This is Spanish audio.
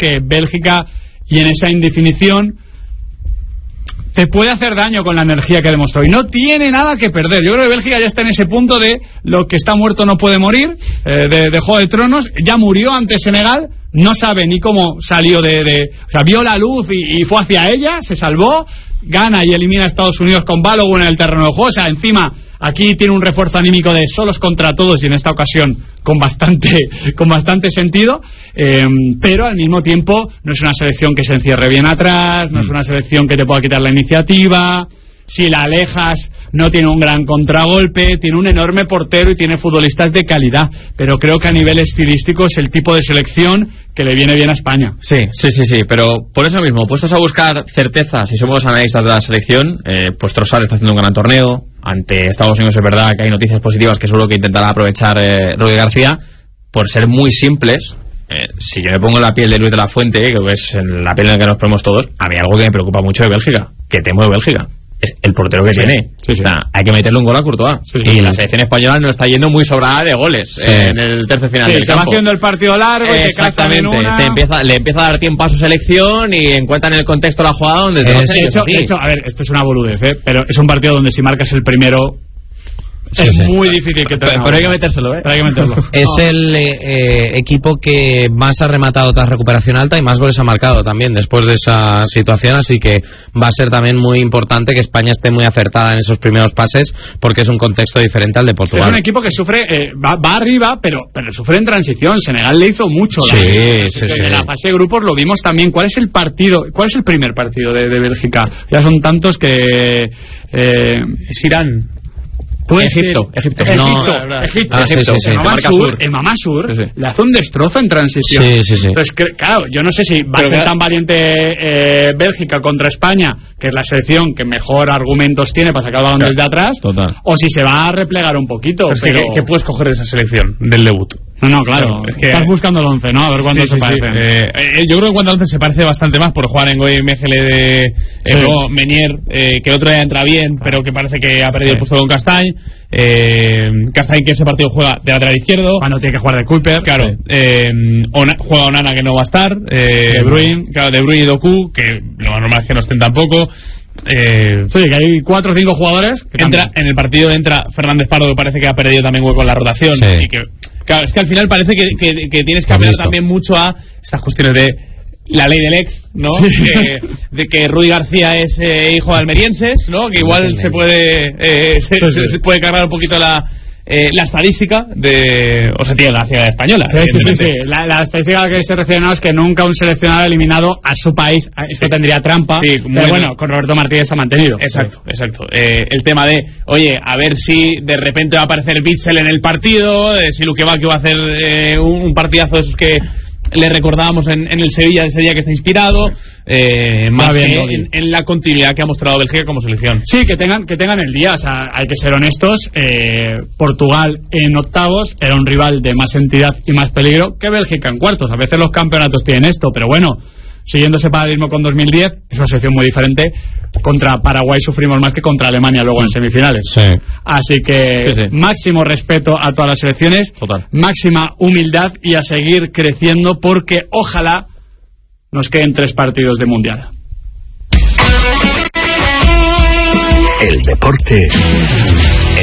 que Bélgica, y en esa indefinición, te puede hacer daño con la energía que demostró y no tiene nada que perder. Yo creo que Bélgica ya está en ese punto de lo que está muerto no puede morir, de Juego de Tronos. Ya murió ante Senegal, no sabe ni cómo salió o sea, vio la luz y fue hacia ella, se salvó, gana y elimina a Estados Unidos con Balogun en el terreno de juego. O sea, encima aquí tiene un refuerzo anímico de solos contra todos, y en esta ocasión con bastante sentido, pero al mismo tiempo no es una selección que se encierre bien atrás, no es una selección que te pueda quitar la iniciativa. Si la alejas, no tiene un gran contragolpe, tiene un enorme portero y tiene futbolistas de calidad, pero creo que a nivel estilístico es el tipo de selección que le viene bien a España. Sí, pero por eso mismo, puestos a buscar certezas, y somos los analistas de la selección, pues Trossard está haciendo un gran torneo. Ante Estados Unidos es verdad que hay noticias positivas que seguro que intentará aprovechar Rudi García. Por ser muy simples, si yo me pongo en la piel de Luis de la Fuente, que es en la piel en la que nos ponemos todos, a mí algo que me preocupa mucho de Bélgica, que temo de Bélgica, es el portero que tiene. O sea, hay que meterle un gol a Courtois. Y la selección española no está yendo muy sobrada de goles en el tercer final del campo. Se va haciendo el partido largo y te captan una. Le empieza a dar tiempo a su selección y encuentra en el contexto la jugada donde de hecho, a ver, esto es una boludez, pero es un partido donde si marcas el primero es muy difícil que te pero hay que metérselo, Pero hay que meterlo. Es el equipo que más ha rematado tras recuperación alta y más goles ha marcado también después de esa situación, así que va a ser también muy importante que España esté muy acertada en esos primeros pases, porque es un contexto diferente al de Portugal. Es un equipo que sufre, va arriba, pero sufre en transición. Senegal le hizo mucho daño. En la fase de grupos lo vimos también. ¿Cuál es el primer partido de Bélgica? Ya son tantos que es Irán. Egipto. El Mamasur le hace un destrozo en transición. Entonces, claro, yo no sé si va a ser tan valiente Bélgica contra España, que es la selección que mejor argumentos tiene para sacar el balón desde atrás, o si se va a replegar un poquito. Pero ¿qué puedes coger de esa selección, del debut? No, claro, es que estás buscando el 11, ¿no? A ver cuándo se parece. Yo creo que cuando el 11 se parece bastante más por jugar en Goy Mejele de Menier, que el otro día entra bien, pero que parece que ha perdido el puesto con Castañ. Castañ, que ese partido juega de lateral izquierdo. Cuando tiene que jugar de Kuiper. Claro. Juega Onana, que no va a estar. De Bruyne y Doku, que lo más normal es que no estén tampoco. Que hay 4 o 5 jugadores que en el partido entra Fernández Pardo, que parece que ha perdido también hueco en la rotación, y que claro, es que al final parece que tienes que hablar también mucho a estas cuestiones de la ley del ex, ¿no? De que Rudi García es hijo de almerienses, ¿no? Que igual se puede cargar un poquito la estadística de... O sea, tiene la ciudad española. La estadística a la que se refiere es que nunca un seleccionado ha eliminado a su país. Esto tendría trampa, pero bueno, con Roberto Martínez se ha mantenido. Exacto. El tema de, oye, a ver si de repente va a aparecer Witsel en el partido, si Luque Bacchio va a hacer un partidazo de esos que le recordábamos en el Sevilla, ese día que está inspirado, más bien, en la continuidad que ha mostrado Bélgica como selección. Sí, que tengan el día. O sea, hay que ser honestos. Portugal en octavos era un rival de más entidad y más peligro que Bélgica en cuartos. A veces los campeonatos tienen esto, pero bueno, siguiendo ese paradigma con 2010, es una selección muy diferente. Contra Paraguay sufrimos más que contra Alemania luego en semifinales. Así que máximo respeto a todas las selecciones, máxima humildad y a seguir creciendo, porque ojalá nos queden 3 partidos de mundial. El deporte